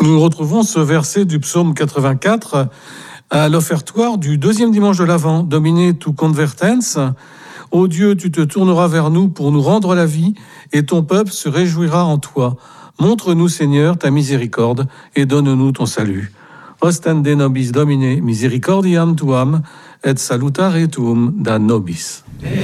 Nous retrouvons ce verset du psaume 84 à l'offertoire du deuxième dimanche de l'Avent. Domine tu convertens. Ô Dieu, tu te tourneras vers nous pour nous rendre la vie, et ton peuple se réjouira en toi. Montre-nous, Seigneur, ta miséricorde, et donne-nous ton salut. Ostende nobis Domine, misericordiam tuam, et salutare tuum da nobis.